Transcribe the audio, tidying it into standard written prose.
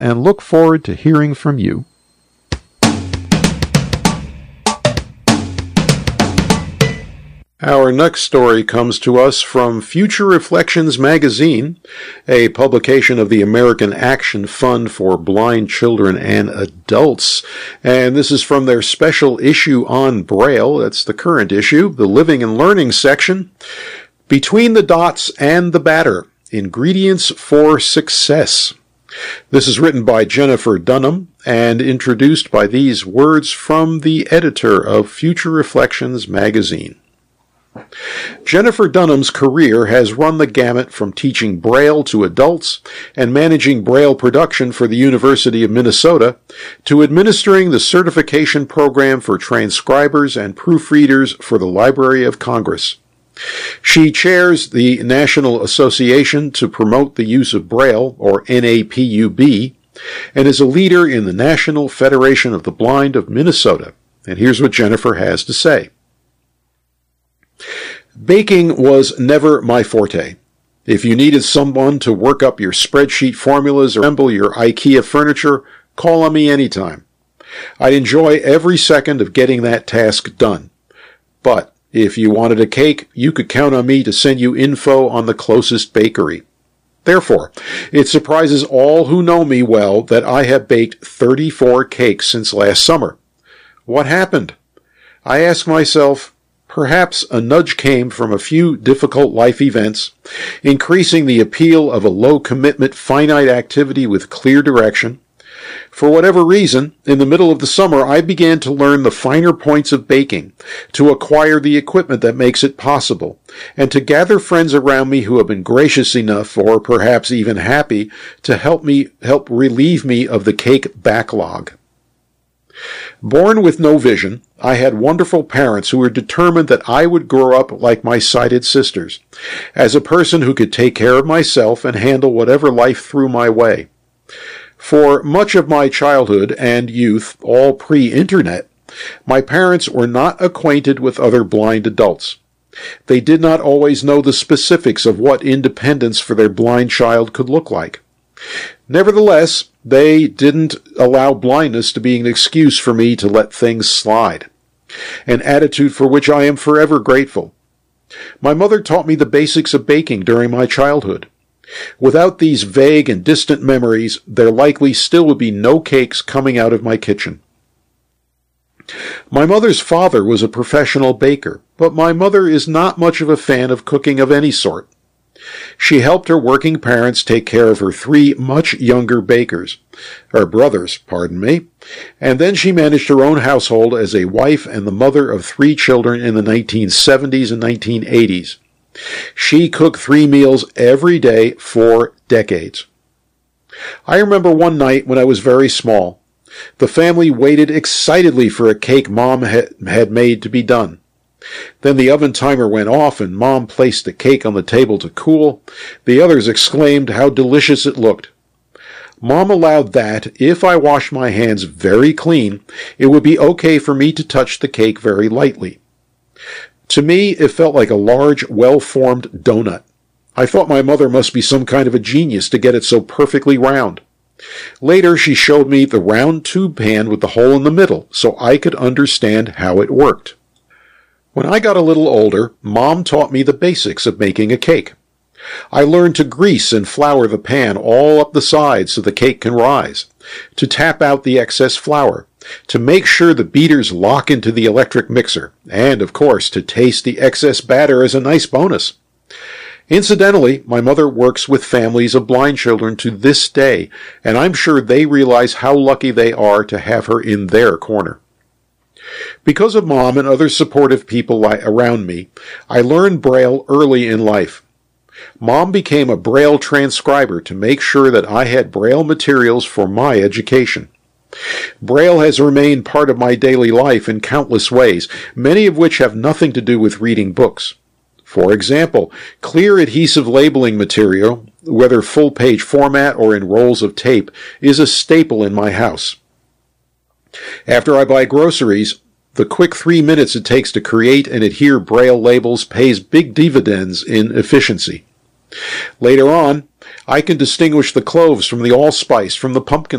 and look forward to hearing from you. Our next story comes to us from Future Reflections magazine, a publication of the American Action Fund for Blind Children and Adults. And this is from their special issue on Braille. That's the current issue, the Living and Learning section. Between the Dots and the Batter, Ingredients for Success. This is written by Jennifer Dunham and introduced by these words from the editor of Future Reflections magazine. Jennifer Dunham's career has run the gamut from teaching Braille to adults and managing Braille production for the University of Minnesota to administering the certification program for transcribers and proofreaders for the Library of Congress. She chairs the National Association to Promote the Use of Braille, or NAPUB, and is a leader in the National Federation of the Blind of Minnesota. And here's what Jennifer has to say. Baking was never my forte. If you needed someone to work up your spreadsheet formulas or assemble your IKEA furniture, call on me anytime. I'd enjoy every second of getting that task done. But if you wanted a cake, you could count on me to send you info on the closest bakery. Therefore, it surprises all who know me well that I have baked 34 cakes since last summer. What happened? I ask myself, perhaps a nudge came from a few difficult life events, increasing the appeal of a low-commitment, finite activity with clear direction. For whatever reason, in the middle of the summer, I began to learn the finer points of baking, to acquire the equipment that makes it possible, and to gather friends around me who have been gracious enough, or perhaps even happy, to help relieve me of the cake backlog. Born with no vision, I had wonderful parents who were determined that I would grow up like my sighted sisters, as a person who could take care of myself and handle whatever life threw my way. For much of my childhood and youth, all pre-internet, my parents were not acquainted with other blind adults. They did not always know the specifics of what independence for their blind child could look like. Nevertheless, they didn't allow blindness to be an excuse for me to let things slide, an attitude for which I am forever grateful. My mother taught me the basics of baking during my childhood. Without these vague and distant memories, there likely still would be no cakes coming out of my kitchen. My mother's father was a professional baker, but my mother is not much of a fan of cooking of any sort. She helped her working parents take care of her 3 much younger brothers, and then she managed her own household as a wife and the mother of 3 children in the 1970s and 1980s. She cooked 3 meals every day for decades. I remember one night when I was very small. The family waited excitedly for a cake Mom had made to be done. Then the oven timer went off and Mom placed the cake on the table to cool. The others exclaimed how delicious it looked. Mom allowed that, if I washed my hands very clean, it would be okay for me to touch the cake very lightly. To me, it felt like a large, well-formed donut. I thought my mother must be some kind of a genius to get it so perfectly round. Later, she showed me the round tube pan with the hole in the middle, so I could understand how it worked. When I got a little older, Mom taught me the basics of making a cake. I learned to grease and flour the pan all up the sides so the cake can rise, to tap out the excess flour, to make sure the beaters lock into the electric mixer, and, of course, to taste the excess batter as a nice bonus. Incidentally, my mother works with families of blind children to this day, and I'm sure they realize how lucky they are to have her in their corner. Because of Mom and other supportive people around me, I learned Braille early in life. Mom became a Braille transcriber to make sure that I had Braille materials for my education. Braille has remained part of my daily life in countless ways, many of which have nothing to do with reading books. For example, clear adhesive labeling material, whether full-page format or in rolls of tape, is a staple in my house. After I buy groceries, the quick 3 minutes it takes to create and adhere Braille labels pays big dividends in efficiency. Later on, I can distinguish the cloves from the allspice, from the pumpkin